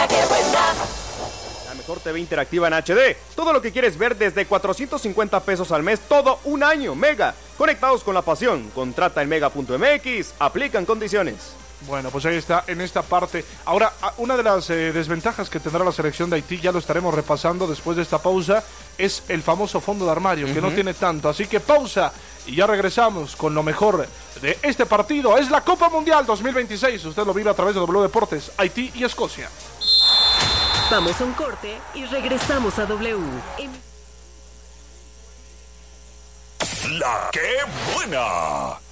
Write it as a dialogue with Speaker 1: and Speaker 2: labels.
Speaker 1: Mega, qué buena.
Speaker 2: La mejor TV interactiva en HD. Todo lo que quieres ver desde 450 pesos al mes, todo un año. Mega, conectados con la pasión. Contrata en mega.mx, aplican condiciones.
Speaker 3: Bueno, pues ahí está, en esta parte. Ahora, una de las desventajas que tendrá la selección de Haití, ya lo estaremos repasando después de esta pausa, es el famoso fondo de armario, que no tiene tanto. Así que pausa y ya regresamos con lo mejor de este partido. Es la Copa Mundial 2026. Usted lo vive a través de W Deportes, Haití y Escocia.
Speaker 4: Vamos a un corte y regresamos a W.
Speaker 5: La que buena.